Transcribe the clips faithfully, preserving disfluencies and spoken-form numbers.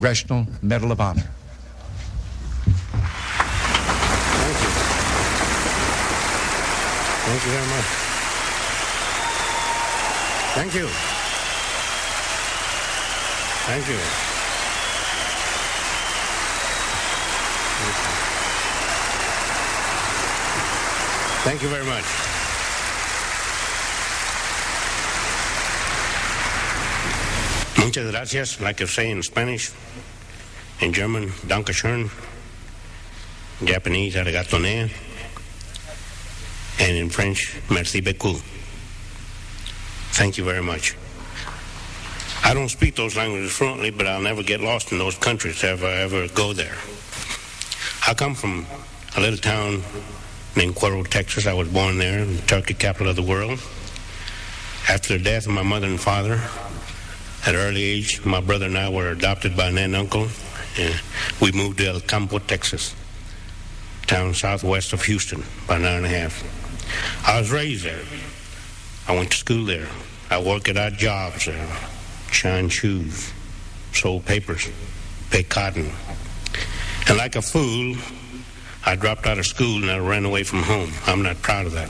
Congressional Medal of Honor. Thank you. Thank you very much. Thank you. Thank you. Thank you very much. Muchas gracias, like you say in Spanish. In German, Dankeschön. In Japanese, arigato ne. And in French, merci beaucoup. Thank you very much. I don't speak those languages fluently, but I'll never get lost in those countries if I ever go there. I come from a little town named Cuero, Texas. I was born there, the turkey capital of the world. After the death of my mother and father, at an early age, my brother and I were adopted by an aunt and uncle. And we moved to El Campo, Texas, town southwest of Houston, about an hour and a half. I was raised there. I went to school there. I worked at odd jobs there, shined shoes, sold papers, picked cotton. And like a fool, I dropped out of school and I ran away from home. I'm not proud of that.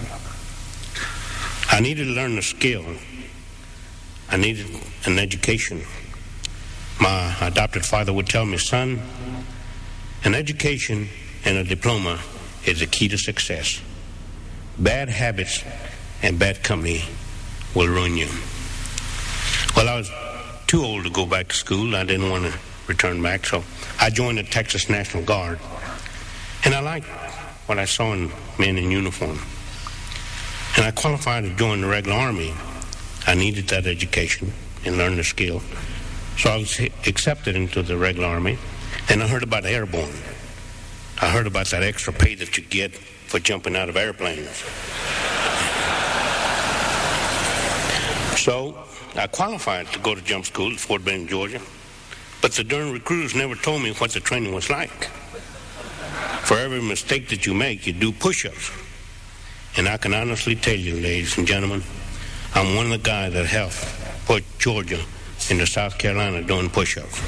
I needed to learn the skill. I needed an education. My adopted father would tell me, son, an education and a diploma is the key to success. Bad habits and bad company will ruin you. Well, I was too old to go back to school. I didn't want to return back, so I joined the Texas National Guard. And I liked what I saw in men in uniform. And I qualified to join the regular Army. I needed that education and learn the skill. So I was accepted into the regular Army, and I heard about airborne. I heard about that extra pay that you get for jumping out of airplanes. So I qualified to go to jump school at Fort Benning, Georgia, but the darn recruiters never told me what the training was like. For every mistake that you make, you do push-ups. And I can honestly tell you, ladies and gentlemen, I'm one of the guys that helped put Georgia into South Carolina doing push-ups.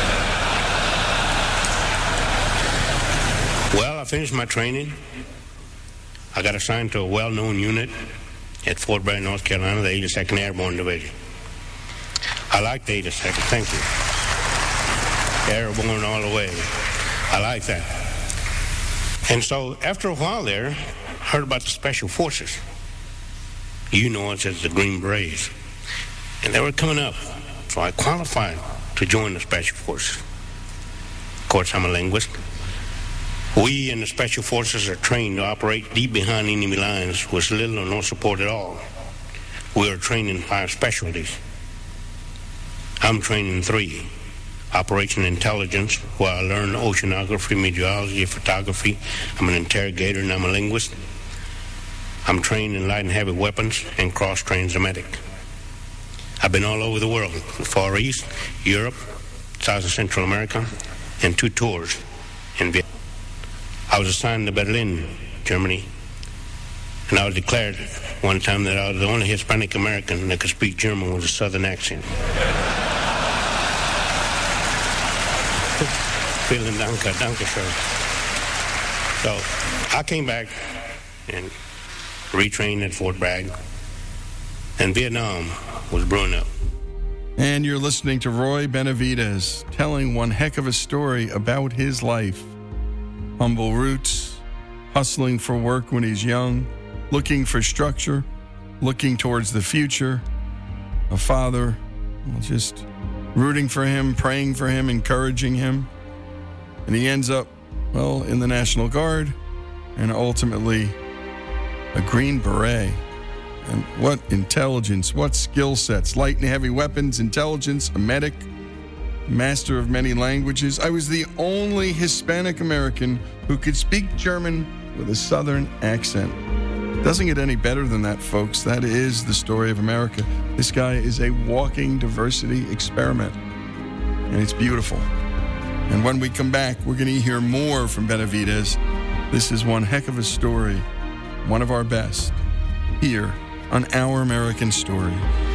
Well, I finished my training. I got assigned to a well-known unit at Fort Bragg, North Carolina, the eighty-second Airborne Division. I like the eighty-second, thank you. Airborne all the way. I like that. And so after a while there, I heard about the Special Forces. You know us as the Green Berets. And they were coming up. So I qualified to join the Special Forces. Of course, I'm a linguist. We in the Special Forces are trained to operate deep behind enemy lines with little or no support at all. We are trained in five specialties. I'm trained in three. Operation Intelligence, where I learn oceanography, meteorology, photography. I'm an interrogator and I'm a linguist. I'm trained in light and heavy weapons and cross-trained as a medic. I've been all over the world, the Far East, Europe, South and Central America, and two tours in Vietnam. I was assigned to Berlin, Germany, and I was declared one time that I was the only Hispanic American that could speak German with a southern accent. Vielen Dank, danke schön. So I came back and retrained at Fort Bragg, and Vietnam was brewing up. And you're listening to Roy Benavidez telling one heck of a story about his life. Humble roots, hustling for work when he's young, looking for structure, looking towards the future, a father, well, just rooting for him, praying for him, encouraging him. And he ends up, well, in the National Guard and ultimately a Green Beret. And what intelligence, what skill sets, light and heavy weapons, intelligence, a medic, master of many languages. I was the only Hispanic American who could speak German with a southern accent. Doesn't get any better than that, folks. That is the story of America. This guy is a walking diversity experiment, and it's beautiful. And when we come back, we're going to hear more from Benavidez. This is one heck of a story, one of our best, here on Our American Story.